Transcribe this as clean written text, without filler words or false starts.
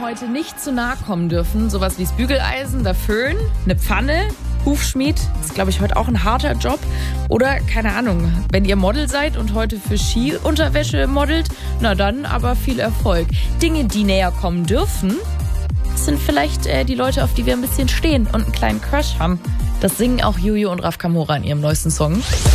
heute nicht zu nahe kommen dürfen. Sowas wie das Bügeleisen, der Föhn, eine Pfanne, Hufschmied, ist glaube ich heute auch ein harter Job. Oder, keine Ahnung, wenn ihr Model seid und heute für Skiunterwäsche modelt, na dann aber viel Erfolg. Dinge, die näher kommen dürfen, sind vielleicht die Leute, auf die wir ein bisschen stehen und einen kleinen Crush haben. Das singen auch Juju und Raf Kamora in ihrem neuesten Song.